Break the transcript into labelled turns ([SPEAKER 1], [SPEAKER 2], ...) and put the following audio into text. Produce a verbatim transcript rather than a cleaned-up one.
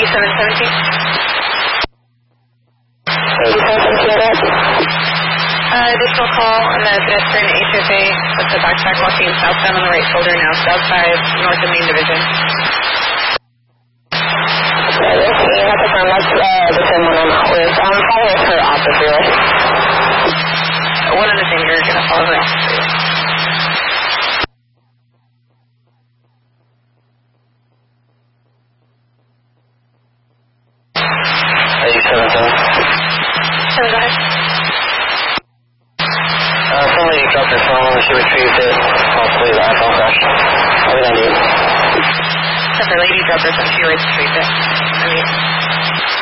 [SPEAKER 1] eighty-seven seventeen.
[SPEAKER 2] eighty-seven seventeen.
[SPEAKER 1] Uh, additional call on the pedestrian H F A with the backpack walking southbound on the right shoulder now, south five, north of Main Division.
[SPEAKER 2] Okay, you have to confirm that's uh, the same one I'm out with. Um, follow her off the freeway.
[SPEAKER 1] One of the same, you're going to follow her off the freeway.
[SPEAKER 2] eighty-seven seven.
[SPEAKER 1] Seven, go ahead.
[SPEAKER 2] Uh, somebody dropped her phone, she retrieved it, possibly the iPhone crashed. What did I do?
[SPEAKER 1] Except for lady dropped her phone, she retrieved it. I mean...